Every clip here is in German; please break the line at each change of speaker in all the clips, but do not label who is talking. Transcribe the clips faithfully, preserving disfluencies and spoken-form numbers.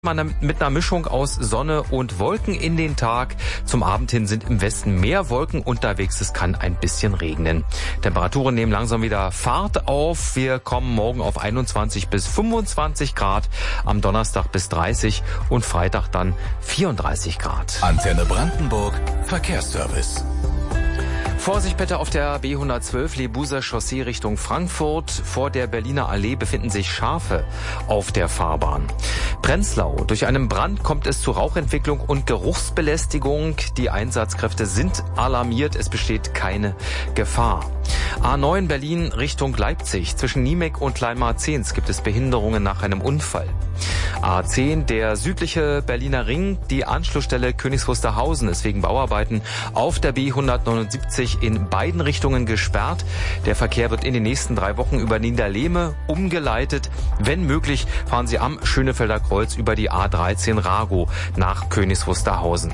Man mit einer Mischung aus Sonne und Wolken in den Tag. Zum Abend hin sind im Westen mehr Wolken unterwegs. Es kann ein bisschen regnen. Temperaturen nehmen langsam wieder Fahrt auf. Wir kommen morgen auf einundzwanzig bis fünfundzwanzig Grad, am Donnerstag bis dreißig und Freitag dann vierunddreißig Grad.
Antenne Brandenburg Verkehrsservice.
Vorsicht bitte auf der B hundertzwölf Lebuser Chaussee Richtung Frankfurt. Vor der Berliner Allee befinden sich Schafe auf der Fahrbahn. Prenzlau. Durch einen Brand kommt es zu Rauchentwicklung und Geruchsbelästigung. Die Einsatzkräfte sind alarmiert. Es besteht keine Gefahr. A neun Berlin Richtung Leipzig. Zwischen Niemek und Kleinmarzens gibt es Behinderungen nach einem Unfall. A zehn, der südliche Berliner Ring, die Anschlussstelle Königs Wusterhausen ist wegen Bauarbeiten auf der B hundertneunundsiebzig in beiden Richtungen gesperrt. Der Verkehr wird in den nächsten drei Wochen über Niederlehme umgeleitet. Wenn möglich, fahren Sie am Schönefelder Kreuz über die A dreizehn Rago nach Königs Wusterhausen.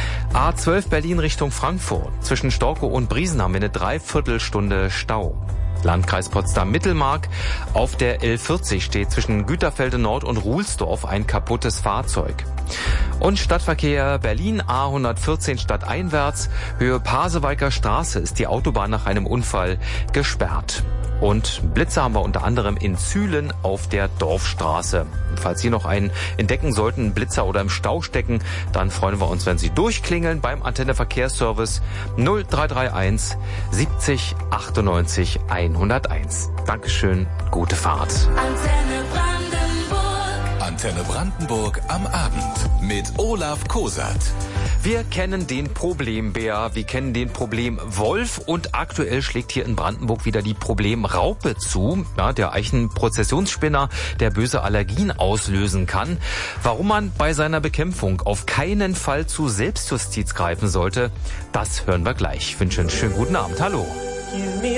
A zwölf Berlin Richtung Frankfurt. Zwischen Storkow und Briesen haben wir eine Dreiviertelstunde Stau. Landkreis Potsdam-Mittelmark. Auf der L vierzig steht zwischen Güterfelde Nord und Ruhlsdorf ein kaputtes Fahrzeug. Und Stadtverkehr Berlin A hundertvierzehn stadteinwärts. Höhe Pasewalker Straße ist die Autobahn nach einem Unfall gesperrt. Und Blitze haben wir unter anderem in Zühlen auf der Dorfstraße. Falls Sie noch einen entdecken sollten, einen Blitzer oder im Stau stecken, dann freuen wir uns, wenn Sie durchklingeln beim Antenne Verkehrsservice null drei drei eins siebzig achtundneunzig hunderteins. Dankeschön, gute Fahrt.
Antenne Brandenburg. Antenne Brandenburg am Abend mit Olaf Kosat.
Wir kennen den Problembär, wir kennen den Problemwolf und aktuell schlägt hier in Brandenburg wieder die Problemraupe zu. Ja, der Eichenprozessionsspinner, der böse Allergien auslösen kann. Warum man bei seiner Bekämpfung auf keinen Fall zu Selbstjustiz greifen sollte, das hören wir gleich. Ich wünsche einen schönen guten Abend. Hallo.